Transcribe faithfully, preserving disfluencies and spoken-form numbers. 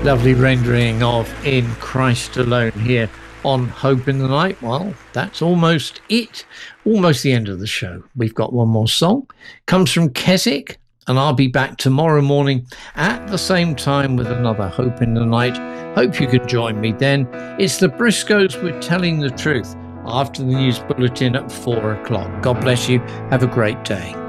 Lovely rendering of In Christ Alone here on Hope in the Night. Well, that's almost it. Almost the end of the show. We've got one more song. Comes from Keswick, and I'll be back tomorrow morning at the same time with another Hope in the Night. Hope you can join me then. It's the Briscoes with Telling the Truth after the news bulletin at four o'clock. God bless you. Have a great day.